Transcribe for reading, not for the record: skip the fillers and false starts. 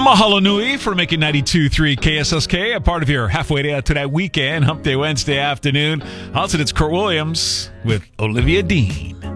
Mahalo nui for making 92.3 KSSK a part of your halfway to that weekend, Hump Day Wednesday afternoon. Also, it's Kurt Williams with Olivia Dean.